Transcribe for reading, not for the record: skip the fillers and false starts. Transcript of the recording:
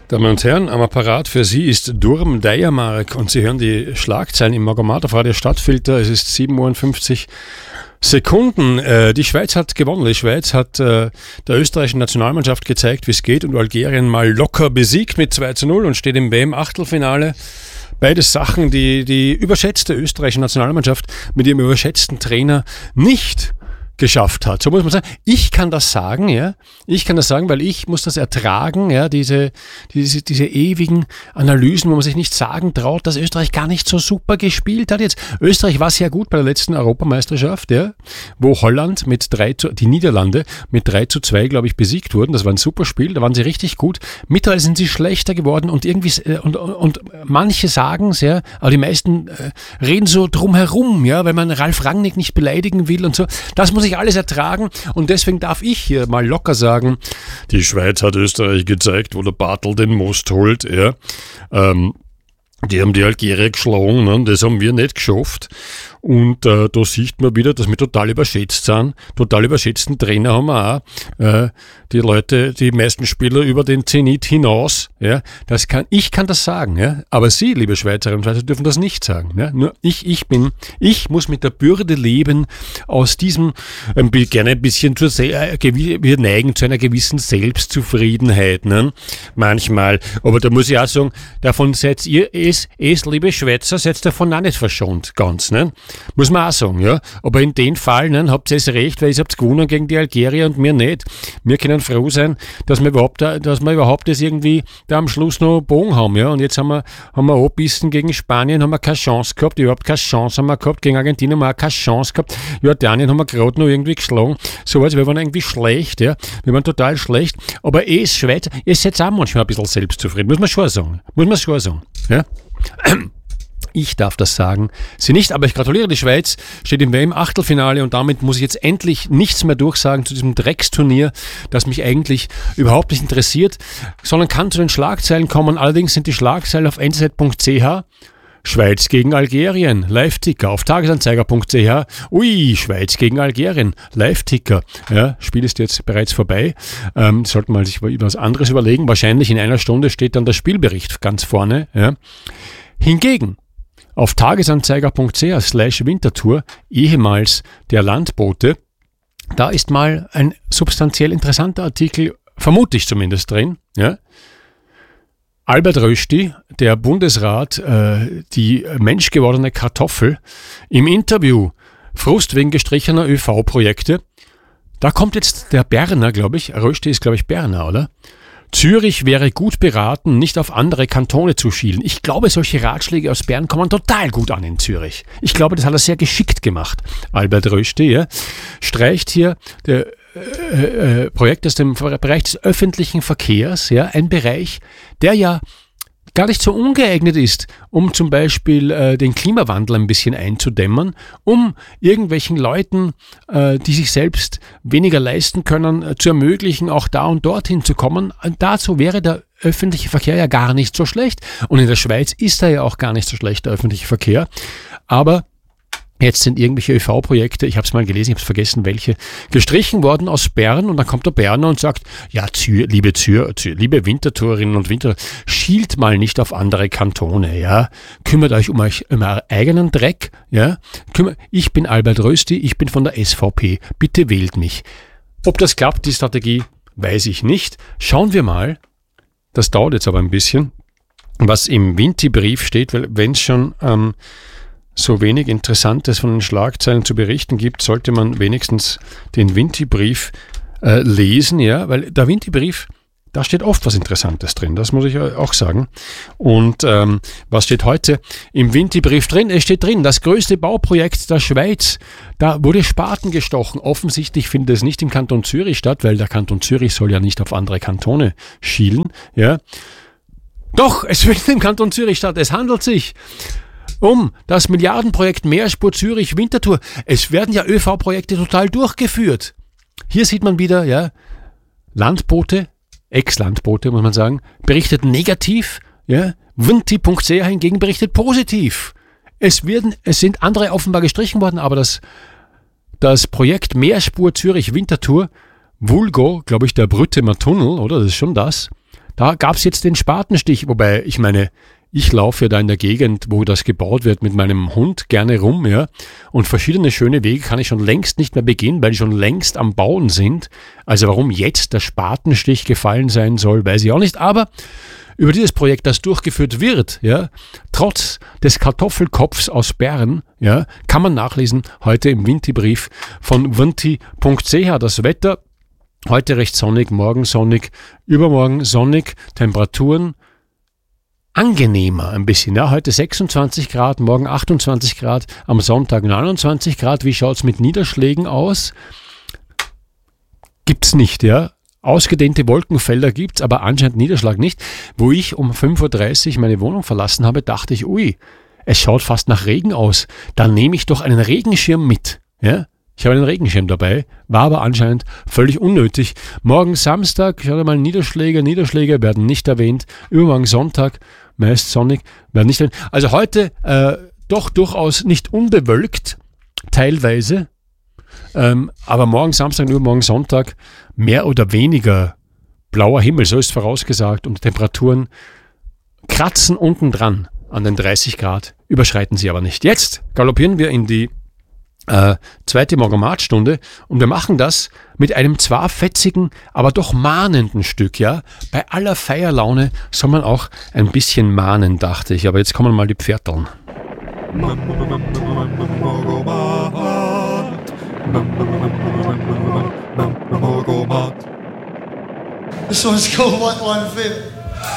Damen und Herren, am Apparat für Sie ist Durm Deiermark und Sie hören die Schlagzeilen im Magomat auf Radio Stadtfilter. Es ist 7:50 Uhr. Die Schweiz hat gewonnen. Die Schweiz hat der österreichischen Nationalmannschaft gezeigt, wie es geht, und Algerien mal locker besiegt mit 2:0 und steht im WM-Achtelfinale. Beides Sachen, die die überschätzte österreichische Nationalmannschaft mit ihrem überschätzten Trainer nicht geschafft hat. So muss man sagen. Ich kann das sagen, ja. Ich kann das sagen, weil ich muss das ertragen, ja, diese ewigen Analysen, wo man sich nicht sagen traut, dass Österreich gar nicht so super gespielt hat jetzt. Österreich war sehr gut bei der letzten Europameisterschaft, ja, wo Holland die Niederlande mit 3:2, glaube ich, besiegt wurden. Das war ein super Spiel, da waren sie richtig gut. Mittlerweile sind sie schlechter geworden und irgendwie, und manche sagen es, ja, aber die meisten reden so drumherum, ja, weil man Ralf Rangnick nicht beleidigen will und so. Das muss ich alles ertragen, und deswegen darf ich hier mal locker sagen, die Schweiz hat Österreich gezeigt, wo der Bartel den Most holt. Ja. Die haben die Algerier geschlagen, ne? Das haben wir nicht geschafft. Und da sieht man wieder, dass wir total überschätzt sind. Total überschätzten Trainer haben wir auch. Die Leute, die meisten Spieler über den Zenit hinaus. Ja, ich kann das sagen. Ja, aber Sie, liebe Schweizerinnen und Schweizer, dürfen das nicht sagen. Ja, nur ich muss mit der Bürde leben aus diesem, gerne ein bisschen wir neigen zu einer gewissen Selbstzufriedenheit, ne? Manchmal. Aber da muss ich auch sagen, davon seid ihr, liebe Schweizer, seid davon auch nicht verschont, ganz, ne? Muss man auch sagen, ja. Aber in dem Fall, ne, habt ihr es recht, weil ihr habt gewonnen gegen die Algerier und wir nicht. Wir können froh sein, dass wir überhaupt das irgendwie da am Schluss noch Bogen haben, ja. Und jetzt haben wir abbissen gegen Spanien, haben wir keine Chance gehabt, überhaupt keine Chance haben wir gehabt, gegen Argentinien haben wir auch keine Chance gehabt. Jordanien haben wir gerade noch irgendwie geschlagen. So, also wir waren irgendwie schlecht, ja. Wir waren total schlecht. Aber Schweiz, ihr seid auch manchmal ein bisschen selbstzufrieden, muss man schon sagen. Ja. Ich darf das sagen, sie nicht, aber ich gratuliere, die Schweiz steht im WM-Achtelfinale und damit muss ich jetzt endlich nichts mehr durchsagen zu diesem Drecksturnier, das mich eigentlich überhaupt nicht interessiert, sondern kann zu den Schlagzeilen kommen. Allerdings sind die Schlagzeilen auf nz.ch. Schweiz gegen Algerien, Live-Ticker auf tagesanzeiger.ch. Ui, Schweiz gegen Algerien, Live-Ticker. Ja, Spiel ist jetzt bereits vorbei. Sollte man sich was anderes überlegen. Wahrscheinlich in einer Stunde steht dann der Spielbericht ganz vorne. Ja. Hingegen auf tagesanzeiger.ch/Winterthur, ehemals der Landbote, da ist mal ein substanziell interessanter Artikel, vermute ich zumindest, drin. Ja. Albert Rösti, der Bundesrat, die menschgewordene Kartoffel, im Interview Frust wegen gestrichener ÖV-Projekte. Da kommt jetzt der Berner, glaube ich, Rösti ist, glaube ich, Berner, oder? Zürich wäre gut beraten, nicht auf andere Kantone zu schielen. Ich glaube, solche Ratschläge aus Bern kommen total gut an in Zürich. Ich glaube, das hat er sehr geschickt gemacht. Albert Rösti, ja, streicht hier der Projekt aus dem Bereich des öffentlichen Verkehrs, ja, ein Bereich, der ja gar nicht so ungeeignet ist, um zum Beispiel den Klimawandel ein bisschen einzudämmen, um irgendwelchen Leuten, die sich selbst weniger leisten können, zu ermöglichen, auch da und dorthin zu kommen. Dazu wäre der öffentliche Verkehr ja gar nicht so schlecht. Und in der Schweiz ist er ja auch gar nicht so schlecht, der öffentliche Verkehr. Aber jetzt sind irgendwelche ÖV-Projekte, ich habe es mal gelesen, ich habe es vergessen, welche, gestrichen worden aus Bern, und dann kommt der Berner und sagt, ja, liebe Winterthurerinnen und Winterthur, schielt mal nicht auf andere Kantone, ja, kümmert euch um euren eigenen Dreck, ja, ich bin Albert Rösti, ich bin von der SVP, bitte wählt mich. Ob das klappt, die Strategie, weiß ich nicht. Schauen wir mal, das dauert jetzt aber ein bisschen, was im Winti-Brief steht, weil wenn es schon so wenig Interessantes von den Schlagzeilen zu berichten gibt, sollte man wenigstens den Winti-Brief lesen, ja, weil der Winti-Brief, da steht oft was Interessantes drin, das muss ich auch sagen. Und was steht heute im Winti-Brief drin? Es steht drin, das größte Bauprojekt der Schweiz, da wurde Spaten gestochen. Offensichtlich findet es nicht im Kanton Zürich statt, weil der Kanton Zürich soll ja nicht auf andere Kantone schielen, ja. Doch, es findet im Kanton Zürich statt, es handelt sich um das Milliardenprojekt Mehrspur Zürich-Winterthur. Es werden ja ÖV-Projekte total durchgeführt. Hier sieht man wieder, ja, Landbote, Ex-Landbote muss man sagen, berichtet negativ, ja, Winti.ch hingegen berichtet positiv. Es sind andere offenbar gestrichen worden, aber das Projekt Mehrspur Zürich-Winterthur, Vulgo, glaube ich, der Brüttemer Tunnel, oder? Das ist schon das. Da gab es jetzt den Spatenstich, wobei, ich meine, ich laufe ja da in der Gegend, wo das gebaut wird, mit meinem Hund gerne rum, ja. Und verschiedene schöne Wege kann ich schon längst nicht mehr begehen, weil die schon längst am Bauen sind. Also warum jetzt der Spatenstich gefallen sein soll, weiß ich auch nicht. Aber über dieses Projekt, das durchgeführt wird, ja, trotz des Kartoffelkopfs aus Bern, ja, kann man nachlesen heute im Winti-Brief von winti.ch. Das Wetter heute recht sonnig, morgen sonnig, übermorgen sonnig, Temperaturen angenehmer ein bisschen. Ja, heute 26 Grad, morgen 28 Grad, am Sonntag 29 Grad. Wie schaut es mit Niederschlägen aus? Gibt's nicht, ja. Ausgedehnte Wolkenfelder gibt's, aber anscheinend Niederschlag nicht. Wo ich um 5.30 Uhr meine Wohnung verlassen habe, dachte ich, ui, es schaut fast nach Regen aus. Dann nehme ich doch einen Regenschirm mit. Ja? Ich habe einen Regenschirm dabei, war aber anscheinend völlig unnötig. Morgen Samstag, schaut mal, Niederschläge werden nicht erwähnt. Übermorgen Sonntag, meist sonnig, werden nicht erwähnt. Also heute doch durchaus nicht unbewölkt, teilweise. Aber morgen Samstag und übermorgen Sonntag mehr oder weniger blauer Himmel, so ist vorausgesagt. Und Temperaturen kratzen unten dran an den 30 Grad, überschreiten sie aber nicht. Jetzt galoppieren wir in die zweite Morgenmatstunde und wir machen das mit einem zwar fetzigen, aber doch mahnenden Stück. Ja? Bei aller Feierlaune soll man auch ein bisschen mahnen, dachte ich. Aber jetzt kommen mal die Pferdln. This one's called White Wine Fit.